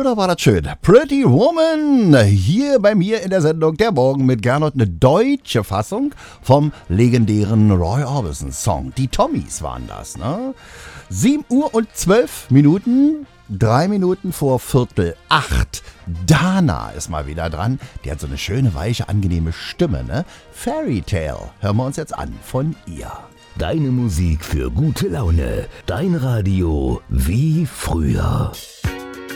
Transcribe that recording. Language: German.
oder war das schön? Pretty Woman, hier bei mir in der Sendung Der Morgen mit Gernot, eine deutsche Fassung vom legendären Roy Orbison-Song. Die Tommys waren das, ne? 7:12, 3 Minuten vor 7:45. Dana ist mal wieder dran. Die hat so eine schöne, weiche, angenehme Stimme, ne? Fairy Tale, hören wir uns jetzt an von ihr. Deine Musik für gute Laune. Dein Radio wie früher.